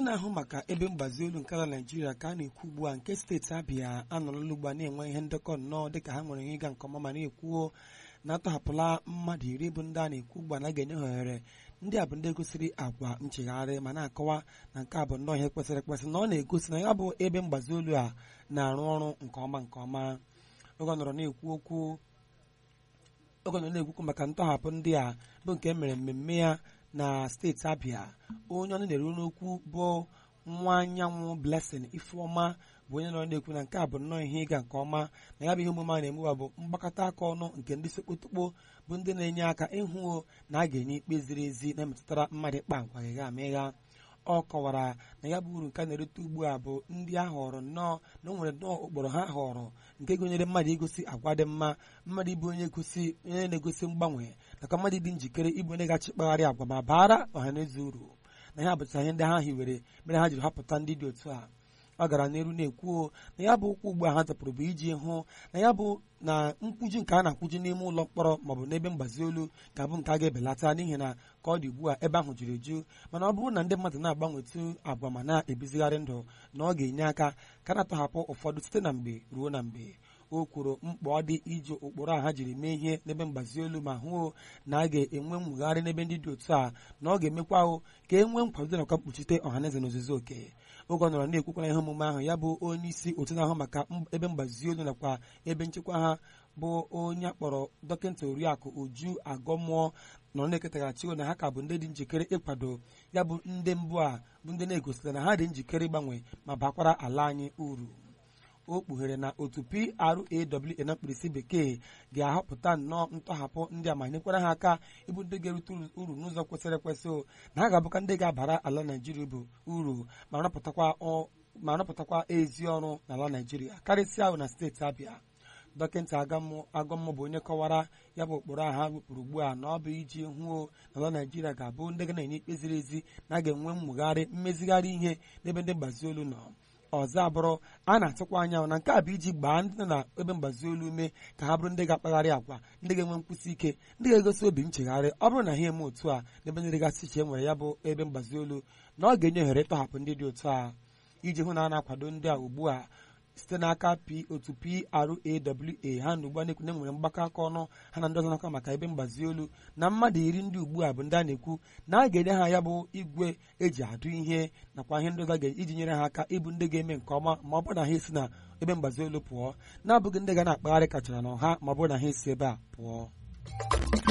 na-ahụ maka ebe mgbazi olu nke ala Naịjirịa ka a na-ekwu ugbu a nke steeti Abịa anọrọla ugbu a na-enwe ihe ndekọ nnọọ dịka ha nwere ihe ịga nke ọma ma na-ekwuo na atọhapụla mmadụ 10 bụ ndị a na-ekwu ugbu a na ga-enye ha ohere. Ndị a bụ ndị gosiri agwa nchegharị ma na-akọwa na nke a bụ nnọọ ihe kwesịrị ekwesị na ọ na-egosi na ya bụ ebe mgbazi olu a na-arụ ọrụ nke ọma. Oge ọ nọrọ na-ekwukwu maka ntọhapụ ndị a bụ nke mere mmemme ya na steeti Abịa, onye ọnụ na-eru n'okwu bụ nwa anyanwụ Blessing Ifeọma bụ onye nọrọ na-ekwu na nke a bụ nnọọ ihe ịga nke ọma na ya bụ ihe omume a na-emewa bụ mgbakọta aka ọnụ nke ndị sekpotokpo bụ ndị na-enye aka ịhụ na a ga-enye ikpe ziri ezi na-emetụtara mmadụ ịkpa agwa gịga amịgha. Ọ kọwara na ya bụ uru nke a na-erite ugbu a bụ ndị a họrọ nnọọ na o nwere nnọọ ụkpụrụ ha họrọ nke gụnyere mmadụ igosi agwa dị mma, mmadụ ịbụ onye na-egosi mgbanwe, nakwa mmadụ dị njikere ịbụ onye gachi kpagharị agwa ma baara ọhaneze uru. Na ya bụcha ihe ndị ha hiwere mere ha jiri họpụta ndị dị otu a. Ọ gara n'elu na-ekwuo na ya bụ ụkwụ ugbu a ha zapụrụ bụ iji hụ na ya bụ na nkwuju nke a na-akwuju n'ime ụlọ mkpọrọ maọbụ n'ebe mgbazi olu ga-abụ nke a ga-ebelata n'ihi na ka ọ dị ugbu a ebe ahụ juru eju, mana ọ bụrụ na ndị mmadụ na-agbanwetu agwa ma na-ebizigharị ndụ na ọ ga-enye aka ka na-atọhapụ ụfọdụ site na mgbe ruo na mgbe. O kwuru mkpa ọ dị iji ụkpụrụ a ha jiri mee ihe n'ebe mgbazi olu ma hụ na a ga-enwe mwegharị n'ebe ndị dị otu a na ọ ga-emekwa ahụ ka e nwee nkwado nakwa mkpuchite ọhaneze na ozuzu oke. Oge ọ nọrọ na-ekwukwara ihe omume ahụ ya bụ onye isi otu na-ahụ maka ebe mgbazi olu nakwa ebe nchekwa ha bụ onye akpọrọ dọkịta Oriakụ Uju Agọmmụọ nọ na-eketaghachi na ha ka bụ ndị dị njikere ịkwado ya bụ ndị mbụ a bụ ndị na-egosipụta na ha dị njikere ịgbanwe ma bakwara ala anyị uru. O kpughere na otu PRAWA na mkpirisi bekee ga-ahọpụta nnọọ ntọhapụ ndị a ma nyekwara ha aka ịbụ ndị ga-erute uru n'ụzọ kwesịrị ekwesị na ha ga-abụka ndị ga-abara ala Naịjirịa bụ uru ma rọpụtakwa ezi ọrụ n'ala Naịjirịa karịsịa ahụ na steeti Abịa. Dọkịta Agọmmụọ bụ onye kọwara ya bụ ụkpụrụ ahụ ha wepụrụ ugbu a na ọ bụ iji hụ n'ala Naịjirịa ga-abụ ndị ga na-enye ikpe ziri ezi na a ga-enwe mmezigharị ihe n'ebe ndị mgbazi olu nọ. Ọzọ abụrụ a na-atụkwa anya na nke a bụ iji gbaa ndị nọ na ebe mgbazi olu ume ka ha bụrụ ndị ga-akpagharị agwa, ndị ga-enwe nkwụsị ike, ndị ga-egosi obi nchegharị. Ọ bụrụ na ha eme otu a n'ebe ndị dịgasị iche nwere ya bụ ebe mgbazi olu na ọ ga-enye ohere ịtọhapụ ndị dị otu a iji hụ na a na-akwado ndị a ugbu a site n'aka otu PRAWA ha na ugbu a na-ekwu na nwere mgbakọ aka ọnụ ha na ndị ọzọ nakwa maka ebe mgbazi olu na mmadụ 10 ndị ugbu a bụ ndị a na-ekwu na a ga-enye ha ya bụ igwe eji adụ ihe nakwa ihe ndị ọzọ iji nyere ha aka ịbụ ndị ga-eme nke ọma ma ọ bụrụ na ha esi na ebe mgbazi olu pụọ, na-abụghị ndị ga na-akpagharị kachara na ọha ma ọ bụrụ na ha esi ebe a pụọ.